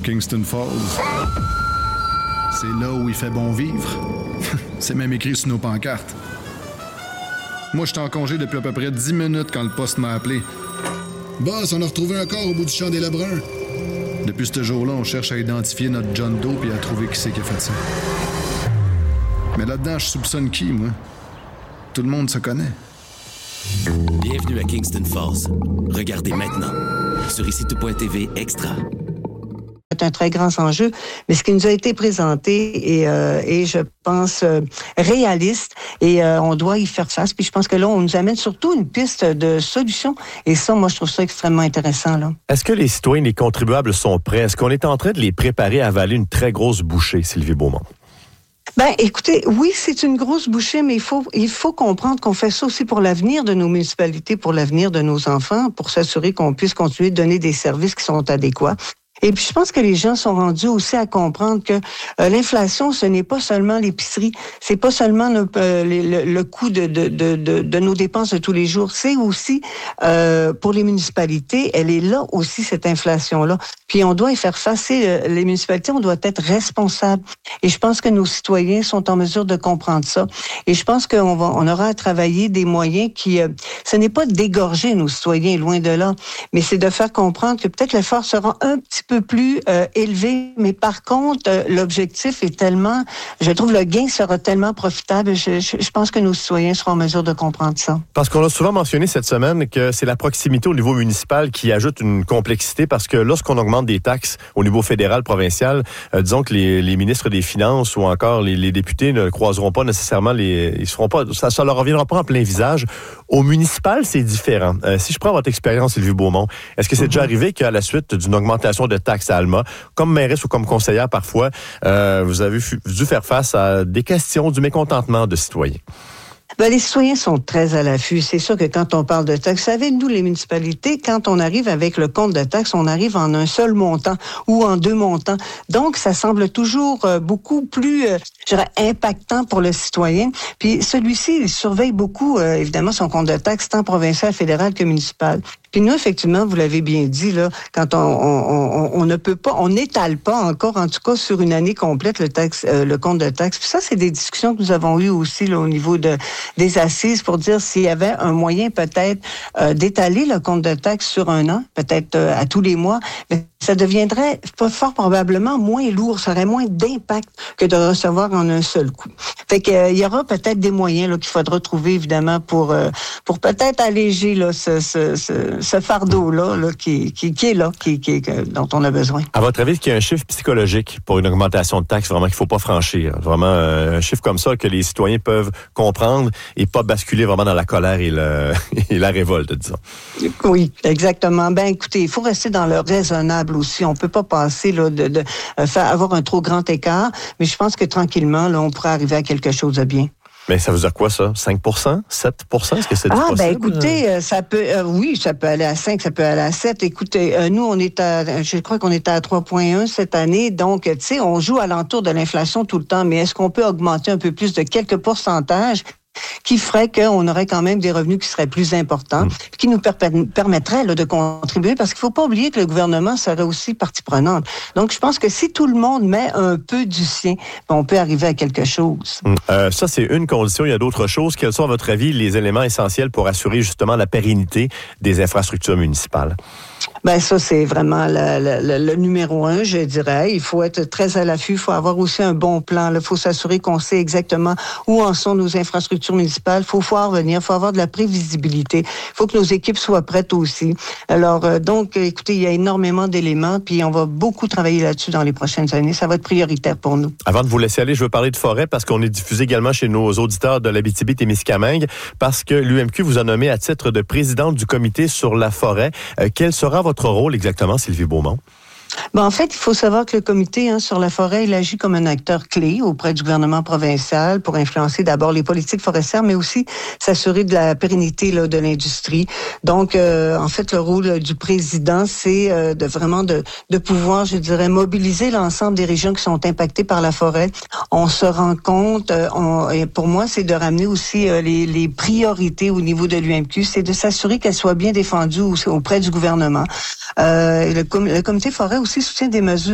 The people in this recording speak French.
Kingston Falls. C'est là où il fait bon vivre. C'est même écrit sur nos pancartes. Moi, j'étais en congé depuis à peu près 10 minutes quand le poste m'a appelé. Boss, on a retrouvé un corps au bout du champ des Lebrun. Depuis ce jour-là, on cherche à identifier notre John Doe et à trouver qui c'est qui a fait ça. Mais là-dedans, je soupçonne qui, moi? Tout le monde se connaît. Bienvenue à Kingston Falls. Regardez maintenant sur ICTV Extra. C'est un très grand enjeu, mais ce qui nous a été présenté est je pense, réaliste et on doit y faire face. Puis je pense que là, on nous amène surtout une piste de solution et ça, moi, je trouve ça extrêmement intéressant, là. Est-ce que les citoyens et les contribuables sont prêts? Est-ce qu'on est en train de les préparer à avaler une très grosse bouchée, Sylvie Beaumont? Ben, écoutez, oui, c'est une grosse bouchée, mais il faut comprendre qu'on fait ça aussi pour l'avenir de nos municipalités, pour l'avenir de nos enfants, pour s'assurer qu'on puisse continuer de donner des services qui sont adéquats. Et puis, je pense que les gens sont rendus aussi à comprendre que l'inflation, ce n'est pas seulement l'épicerie, c'est pas seulement le coût de nos dépenses de tous les jours, c'est aussi pour les municipalités, elle est là aussi, cette inflation-là. Puis, on doit y faire face. Les municipalités, on doit être responsables. Et je pense que nos citoyens sont en mesure de comprendre ça. Et je pense on aura à travailler des moyens qui... ce n'est pas d'égorger nos citoyens, loin de là, mais c'est de faire comprendre que peut-être l'effort sera un petit peu plus élevé, mais par contre, l'objectif est tellement, je trouve le gain sera tellement profitable, je pense que nos citoyens seront en mesure de comprendre ça. Parce qu'on a souvent mentionné cette semaine que c'est la proximité au niveau municipal qui ajoute une complexité, parce que lorsqu'on augmente des taxes au niveau fédéral, provincial, disons que les ministres des Finances ou encore les députés ne croiseront pas nécessairement ils seront pas, ça leur reviendra pas en plein visage. Au municipal, c'est différent. Si je prends votre expérience, Sylvie Beaumont, est-ce que c'est déjà arrivé qu'à la suite d'une augmentation de taxes à Alma, comme mairesse ou comme conseillère parfois, vous avez dû faire face à des questions, du mécontentement de citoyens? Ben, les citoyens sont très à l'affût. C'est sûr que quand on parle de taxes, vous savez, nous, les municipalités, quand on arrive avec le compte de taxes, on arrive en un seul montant ou en deux montants. Donc, ça semble toujours beaucoup plus, impactant pour le citoyen. Puis, celui-ci, il surveille beaucoup, évidemment, son compte de taxes, tant provincial, fédéral que municipal. Puis nous, effectivement, vous l'avez bien dit, là, quand on ne peut pas, on n'étale pas encore, en tout cas, sur une année complète, le compte de taxes. Puis ça, c'est des discussions que nous avons eues aussi, là, au niveau des assises pour dire s'il y avait un moyen peut-être d'étaler le compte de taxes sur un an, peut-être à tous les mois, mais ça deviendrait fort probablement moins lourd, ça aurait moins d'impact que de recevoir en un seul coup. Fait que il y aura peut-être des moyens là qu'il faudra trouver évidemment pour peut-être alléger là ce fardeau là qui est là, dont on a besoin. À votre avis, est-ce qu'il y a un chiffre psychologique pour une augmentation de taxes vraiment qu'il faut pas franchir, vraiment un chiffre comme ça que les citoyens peuvent comprendre et pas basculer vraiment dans la colère et la révolte, disons. Oui, exactement. Ben écoutez, il faut rester dans le raisonnable aussi. On peut pas passer là de avoir un trop grand écart, mais je pense que tranquillement là, on pourrait arriver à quelque chose de bien. Mais ça veut dire quoi, ça? 5%? 7%? Est-ce que c'est possible? Ben écoutez, ça peut, oui, ça peut aller à 5, ça peut aller à 7. Écoutez, nous, je crois qu'on est à 3,1 cette année. Donc, tu sais, on joue alentour de l'inflation tout le temps. Mais est-ce qu'on peut augmenter un peu plus de quelques pourcentages qui ferait qu'on aurait quand même des revenus qui seraient plus importants, qui nous permettraient là, de contribuer, parce qu'il ne faut pas oublier que le gouvernement serait aussi partie prenante. Donc, je pense que si tout le monde met un peu du sien, on peut arriver à quelque chose. Ça, c'est une condition. Il y a d'autres choses. Quels sont, à votre avis, les éléments essentiels pour assurer justement la pérennité des infrastructures municipales? Ben ça, c'est vraiment le numéro 1, je dirais. Il faut être très à l'affût. Il faut avoir aussi un bon plan. Il faut s'assurer qu'on sait exactement où en sont nos infrastructures municipales. Il faut voir venir. Il faut avoir de la prévisibilité. Il faut que nos équipes soient prêtes aussi. Alors, donc, écoutez, il y a énormément d'éléments, puis on va beaucoup travailler là-dessus dans les prochaines années. Ça va être prioritaire pour nous. Avant de vous laisser aller, je veux parler de forêt, parce qu'on est diffusé également chez nos auditeurs de l'Abitibi-Témiscamingue, parce que l'UMQ vous a nommé à titre de présidente du comité sur la forêt. Quel sera votre rôle exactement, Sylvie Beaumont? Ben, en fait, il faut savoir que le comité sur la forêt, il agit comme un acteur clé auprès du gouvernement provincial pour influencer d'abord les politiques forestières, mais aussi s'assurer de la pérennité là, de l'industrie. Donc, en fait, le rôle du président, c'est de pouvoir, je dirais, mobiliser l'ensemble des régions qui sont impactées par la forêt. On se rend compte, et pour moi, c'est de ramener aussi les priorités au niveau de l'UMQ, c'est de s'assurer qu'elles soient bien défendues auprès du gouvernement. Le comité forêt aussi soutient des mesures